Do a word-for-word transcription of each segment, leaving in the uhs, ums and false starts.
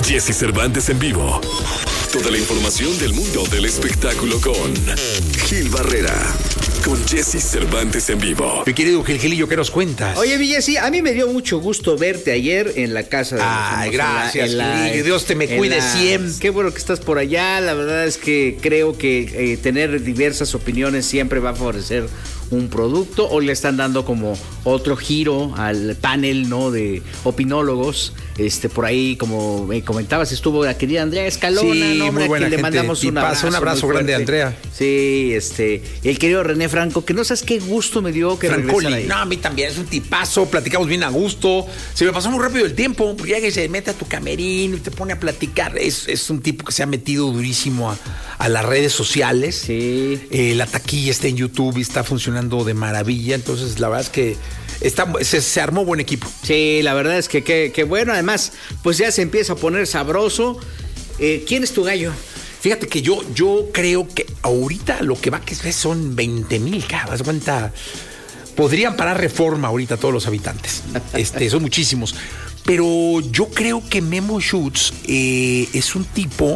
Jesse Cervantes en vivo. Toda la información del mundo del espectáculo con Gil Barrera. Con Jesse Cervantes en vivo. Mi querido Gil Gilillo, ¿qué nos cuentas? Oye, mi Jesse, a mí me dio mucho gusto verte ayer en la casa de Ay, los gracias, en la, en la, Gilillo. Dios te me cuide la, siempre. Qué bueno que estás por allá. La verdad es que creo que eh, tener diversas opiniones siempre va a favorecer un producto. Hoy le están dando como otro giro al panel, ¿no? De opinólogos. Este, por ahí, como me comentabas, estuvo la querida Andrea Escalona, sí, ¿no? muy buena a quien gente. le mandamos y un pasa abrazo, un abrazo grande a Andrea. Sí, este, el querido René Franco, que no sabes qué gusto me dio que regresara ahí. No, a mí también, es un tipazo, platicamos bien a gusto. Se me pasó muy rápido el tiempo, porque ya que se mete a tu camerino y te pone a platicar. Es, es un tipo que se ha metido durísimo a, a las redes sociales. Sí. Eh, la taquilla está en YouTube y está funcionando de maravilla. Entonces, la verdad es que Está, se, se armó buen equipo. Sí, la verdad es que, que, que bueno, además, pues ya se empieza a poner sabroso. Eh, ¿Quién es tu gallo? Fíjate que yo, yo creo que ahorita lo que va a crecer son veinte mil, cabrón. ¿Te cuenta? Podrían parar Reforma ahorita todos los habitantes. Este, son muchísimos. Pero yo creo que Memo Schutz eh, es un tipo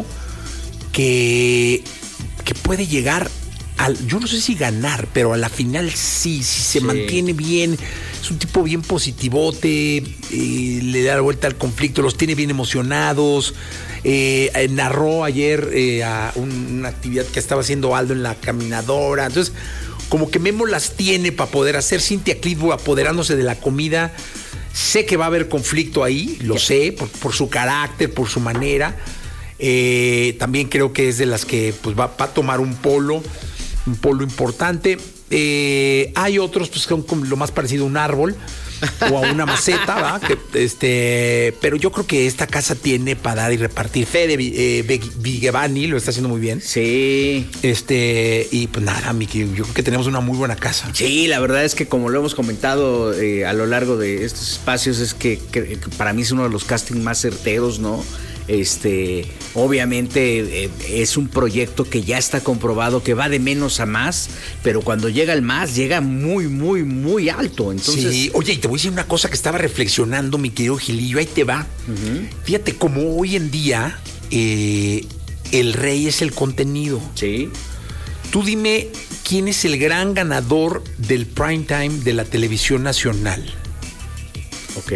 que, que puede llegar al, yo no sé si ganar, pero a la final sí, si se sí. mantiene bien. Es un tipo bien positivote, eh, le da la vuelta al conflicto, los tiene bien emocionados. Eh, eh, narró ayer eh, a un, una actividad que estaba haciendo Aldo en la caminadora. Entonces, como que Memo las tiene para poder hacer. Cintia Clitbo apoderándose de la comida. Sé que va a haber conflicto ahí, lo sé, por, por su carácter, por su manera. Eh, también creo que es de las que pues, va, va a tomar un polo, un polo importante. Eh, hay otros pues, que son como lo más parecido a un árbol o a una maceta, ¿va? Que, este, pero yo creo que esta casa tiene para dar y repartir. Fede eh, Vigevani lo está haciendo muy bien. Sí. Este, y pues nada, Miki, yo creo que tenemos una muy buena casa. Sí, la verdad es que como lo hemos comentado eh, a lo largo de estos espacios, es que, que, que para mí es uno de los castings más certeros, ¿no? Este, obviamente eh, es un proyecto que ya está comprobado que va de menos a más, pero cuando llega al más, llega muy, muy, muy alto. Entonces, sí, oye, y te voy a decir una cosa que estaba reflexionando, mi querido Gilillo, ahí te va. Uh-huh. Fíjate cómo hoy en día eh, el rey es el contenido. Sí. Tú dime quién es el gran ganador del prime time de la televisión nacional. Ok.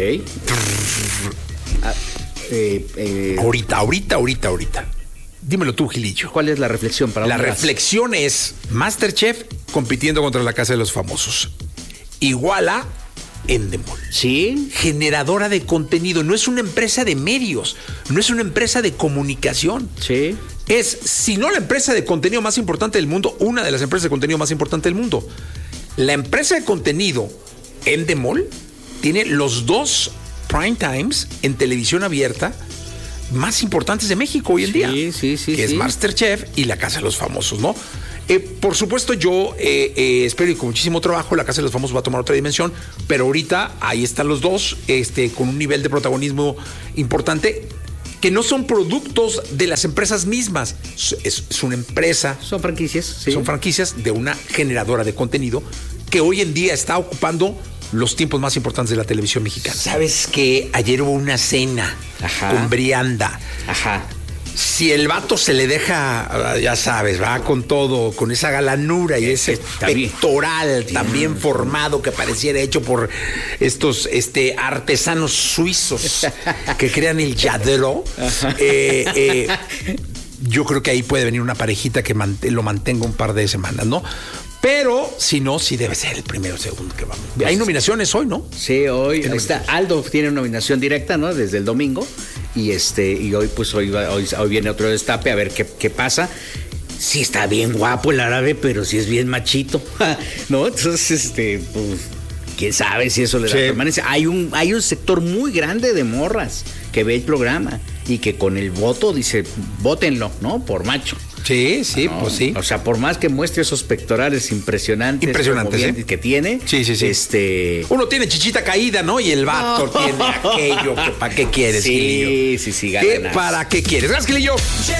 ah. Eh, eh, ahorita, ahorita, ahorita, ahorita. Dímelo tú, Gilillo. ¿Cuál es la reflexión para La reflexión vas? Es MasterChef compitiendo contra la Casa de los Famosos. Igual a Endemol. Sí. Generadora de contenido. No es una empresa de medios. No es una empresa de comunicación. Sí. Es, si no la empresa de contenido más importante del mundo, una de las empresas de contenido más importante del mundo. La empresa de contenido Endemol tiene los dos prime times en televisión abierta más importantes de México hoy en sí, día. Sí, sí, sí. Que sí. es MasterChef y La Casa de los Famosos, ¿no? Eh, por supuesto, yo eh, eh, espero y con muchísimo trabajo La Casa de los Famosos va a tomar otra dimensión, pero ahorita ahí están los dos, este, con un nivel de protagonismo importante, que no son productos de las empresas mismas. Es, es una empresa. Son franquicias. Sí. Son franquicias de una generadora de contenido que hoy en día está ocupando los tiempos más importantes de la televisión mexicana. ¿Sabes que ayer hubo una cena Ajá. con Brianda? Ajá. Si el vato se le deja, ya sabes, va con todo, con esa galanura y ese pectoral tan bien formado que pareciera hecho por estos este, artesanos suizos que crean el yadro, eh, eh, yo creo que ahí puede venir una parejita que mant- lo mantenga un par de semanas, ¿no? Pero, si no, sí debe ser el primero o segundo que vamos. Hay nominaciones hoy, ¿no? Sí, hoy está. Aldo tiene nominación directa, ¿no? Desde el domingo. Y este, y hoy, pues, hoy, hoy, hoy viene otro destape a ver qué, qué pasa. Sí está bien guapo el árabe, pero sí es bien machito, ¿no? Entonces, este, pues, quién sabe si eso le da sí. permanencia. Hay un, hay un sector muy grande de morras que ve el programa y que con el voto dice, vótenlo, ¿no? Por macho. Sí, sí, no, pues sí. O sea, por más que muestre esos pectorales impresionantes, impresionantes bien, ¿eh? que tiene. Sí, sí, sí. Este... Uno tiene chichita caída, ¿no? Y el vato no. tiene aquello que ¿para qué quieres, Sí, Gilillo? sí, sí, ¿Qué, ¿Para qué quieres? Gracias, Gilillo.